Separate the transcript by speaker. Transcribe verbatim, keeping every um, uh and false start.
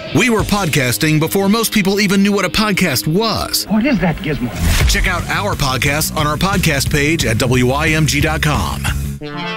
Speaker 1: We were podcasting before most people even knew what a podcast was.
Speaker 2: What is that, Gizmo?
Speaker 1: Check out our podcasts on our podcast page at W I M G dot com.